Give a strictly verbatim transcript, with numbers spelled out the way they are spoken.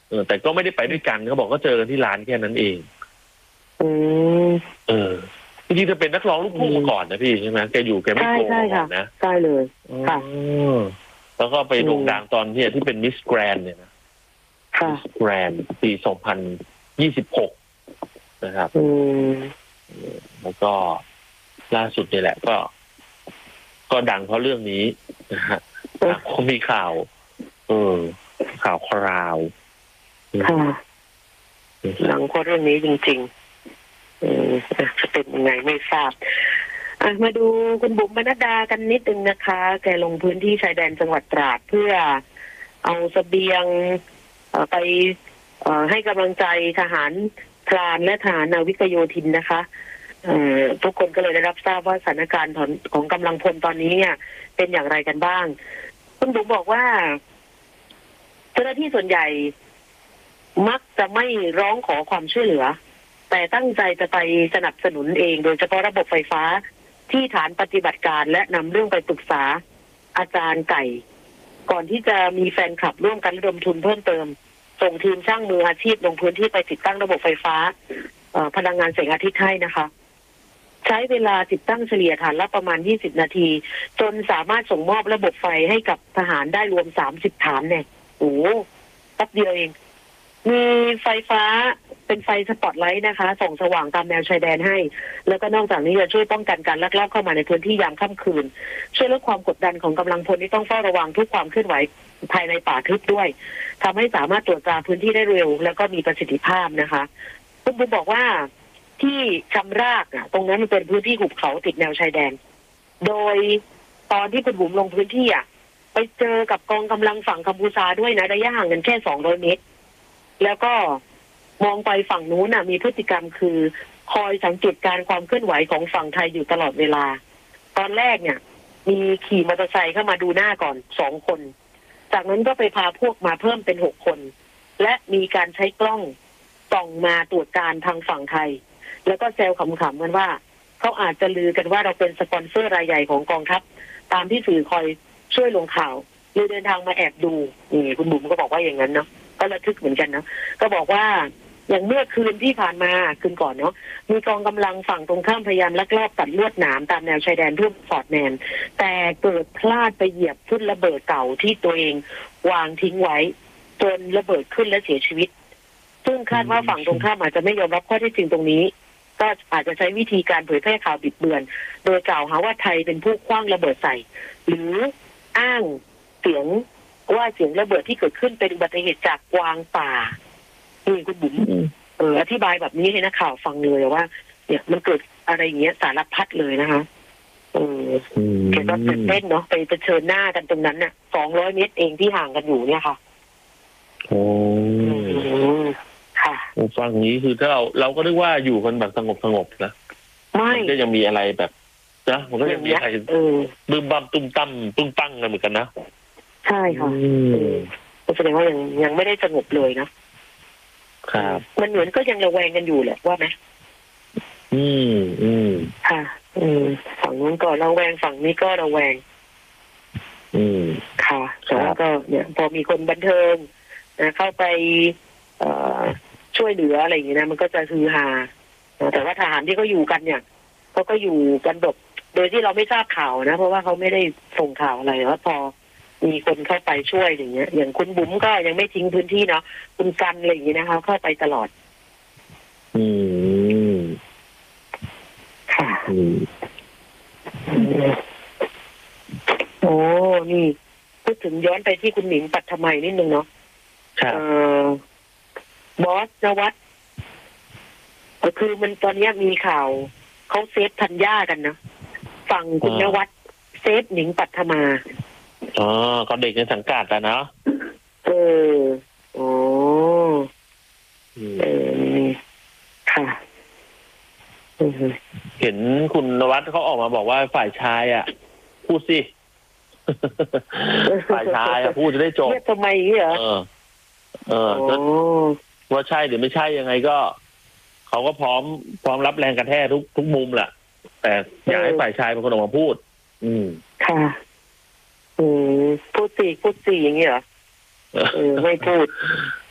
เออแต่ก็ไม่ได้ไปด้วยกันเขาบอกก็เจอกันที่ร้านแค่นั้นเองอืมเออจริงๆจะเป็นนักร้องลูกทุ่งมาก่อนนะพี่ใช่ไหไหมแกอยู่แกไม่โกงมาก่อนนะใช่เลยค่ะแล้วก็ไปโด่งดังตอนที่ที่เป็นมิสแกรนด์เนี่ยนะมิสแกรนด์ปีสองพันยี่สิบหกนะครับแล้วก็ล่าสุดนี่แหละก็ก็ดังเพราะเรื่องนี้นะฮะเขามีข่าวเออข่าวคราวค่ะดังเพราะเรื่องนี้จริงๆเออจะเป็นยังไงไม่ทราบอ่ะมาดูคุณบุ๋มปนัดดากันนิดนึงนะคะแกลงพื้นที่ชายแดนจังหวัดตราดเพื่อเอาเสบียงไปให้กำลังใจทหารพรานและทหารนาวิกโยธินนะคะทุกคนก็เลยได้รับทราบว่าสถานการณ์ของกำลังพลตอนนี้เนี่ยเป็นอย่างไรกันบ้างคุณบุ๋มบอกว่าเจ้าหน้าที่ส่วนใหญ่มักจะไม่ร้องขอความช่วยเหลือแต่ตั้งใจจะไปสนับสนุนเองโดยเฉพาะระบบไฟฟ้าที่ฐานปฏิบัติการและนำเรื่องไปปรึกษาอาจารย์ไก่ก่อนที่จะมีแฟนคลับร่วมกันระดมทุนเพิ่มเติมส่งทีมช่างมืออาชีพลงพื้นที่ไปติดตั้งระบบไฟฟ้าพลังงานแสงอาทิตย์ให้นะคะใช้เวลาติดตั้งเฉลี่ยฐานละประมาณยี่สิบนาทีจนสามารถส่งมอบระบบไฟให้กับทหารได้รวมสามสิบฐานเนี่ยโอ้แป๊บเดียวเองมีไฟฟ้าเป็นไฟสปอตไลท์นะคะส่องสว่างตามแนวชายแดนให้แล้วก็นอกจากนี้จะช่วยป้องกันการลักลอบเข้ามาในพื้นที่ยามค่ำคืนช่วยลดความกดดันของกำลังพลที่ต้องเฝ้าระวังทุกความเคลื่อนไหวภายในป่าทึบด้วยทำให้สามารถตรวจตราพื้นที่ได้เร็วแล้วก็มีประสิทธิภาพนะคะคุณบุ๋มบอกว่าที่ชำรากอ่ะตรงนั้นมันเป็นพื้นที่หุบเขาติดแนวชายแดนโดยตอนที่คุณบุ๋มลงพื้นที่อ่ะไปเจอกับกองกำลังฝั่งกัมพูชาด้วยนะระยะห่างกันแค่สองร้อยเมตรแล้วก็มองไปฝั่งนู้นน่ะมีพฤติกรรมคือคอยสังเกตการความเคลื่อนไหวของฝั่งไทยอยู่ตลอดเวลาตอนแรกเนี่ยมีขี่มอเตอร์ไซค์เข้ามาดูหน้าก่อนสองคนจากนั้นก็ไปพาพวกมาเพิ่มเป็นหกคนและมีการใช้กล้องส่องมาตรวจการทางฝั่งไทยแล้วก็แซวขำๆกันว่าเขาอาจจะลือกันว่าเราเป็นสปอนเซอร์รายใหญ่ของกองทัพตามที่สื่อคอยช่วยลงข่าวเลยเดินทางมาแอบดูนี่คุณบุ๋มก็บอกว่าอย่างนั้นเนาะก็ระทึกเหมือนกันนะก็บอกว่าอย่างเมื่อคืนที่ผ่านมาคืนก่อนเนาะมีกองกำลังฝั่งตรงข้ามพยายามลักลอบตัดลวดหนามตามแนวชายแดนเพื่อสอดแนมแต่เกิดพลาดไปเหยียบทุ่นระเบิดเก่าที่ตัวเองวางทิ้งไว้จนระเบิดขึ้นและเสียชีวิตซึ่งคาดว่าฝั่งตรงข้ามอาจจะไม่ยอมรับข้อเท็จจริงตรงนี้ก็อาจจะใช้วิธีการเผยแพร่ข่าวบิดเบือนโดยกล่าวหาว่าไทยเป็นผู้คว้างระเบิดใส่หรืออ้างเสียงว่าเสียงระเบิดที่เกิดขึ้นเป็นอุบัติเหตุจากกวางป่านี่คุณบุ๋มเอออธิบายแบบนี้ให้นักข่าวฟังเลยว่าเนี่ยมันเกิดอะไรอย่างเงี้ยสารพัดเลยนะคะเออแกก็ตื่นเต้นเนาะไปเผชิญหน้ากันตรงนั้นน่ะสองร้อยเมตรเองที่ห่างกันอยู่เนี่ยค่ะโอ้ค่ะฟังนี้คือถ้าเราเราก็นึกว่าอยู่กันแบบสงบสงบนะไม่ก็ยังมีอะไรแบบนะมันก็ยังมีอะไรบึ้มบั้มตุ้มตั้มตุ้มตั้งกันเหมือนกันนะใช่ค่ะก็แสดงว่ายังยังไม่ได้สงบเลยนะครับมันเหมือนก็ยังระแวงกันอยู่แหละว่าไหมอืมอืมค่ะอืมฝั่งนู้นก็ระแวงฝั่งนี้ก็ระแวงอืมค่ะแล้วก็เนี่ยพอมีคนบันเทิงนะเข้าไปเอ่อช่วยเหลืออะไรอย่างเงี้ยนะมันก็จะฮือฮาแต่ว่าทหารที่เขาอยู่กันเนี่ยเขาก็อยู่กันแบบโดยที่เราไม่ทราบข่าวนะเพราะว่าเขาไม่ได้ส่งข่าวอะไรแล้วพอมีคนเข้าไปช่วยอย่างเงี้ยอย่างคุณบุ๋มก็ยังไม่ทิ้งพื้นที่เนาะคุณกันอะไรอย่างเงี้ยนะคะเข้าไปตลอดอืมค่ะโอ้นี่พูดถึงย้อนไปที่คุณหนิงปัทมัยนิดนึงเนาะครับบอสนวัตก็คือมันตอนนี้มีข่าวเขาเซฟธัญญากันนะฝั่งคุณนวัตเซฟหนิงปัทมาอ๋อเขาเด็กในสังกัดอะเนาะเออโอ้เออค่ะเห็นคุณนวัดเขาออกมาบอกว่าฝ่ายชายอ่ะพูดสิฝ่ายชายอ่ะพูดจะได้จบทำไมเหรอเออเออว่าใช่หรือไม่ใช่ยังไงก็เขาก็พร้อมพร้อมรับแรงกระแทกทุกทุกมุมแหละแต่อยากให้ฝ่ายชายเป็นคนออกมาพูดอืมค่ะอืมพูดสิพูดสิอย่างนี้เหรอเออไม่พูด